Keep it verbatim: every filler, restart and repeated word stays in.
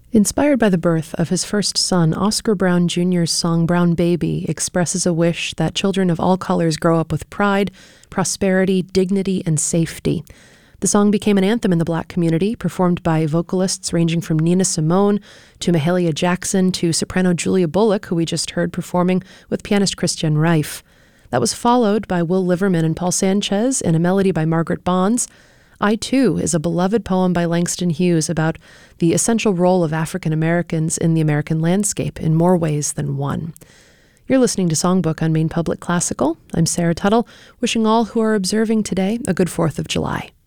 Inspired by the birth of his first son, Oscar Brown Junior's song Brown Baby expresses a wish that children of all colors grow up with pride, prosperity, dignity, and safety. The song became an anthem in the Black community, performed by vocalists ranging from Nina Simone to Mahalia Jackson to soprano Julia Bullock, who we just heard performing with pianist Christian Reif. That was followed by Will Liverman and Paul Sanchez in a melody by Margaret Bonds. I, Too is a beloved poem by Langston Hughes about the essential role of African Americans in the American landscape in more ways than one. You're listening to Songbook on Maine Public Classical. I'm Sarah Tuttle, wishing all who are observing today a good fourth of July.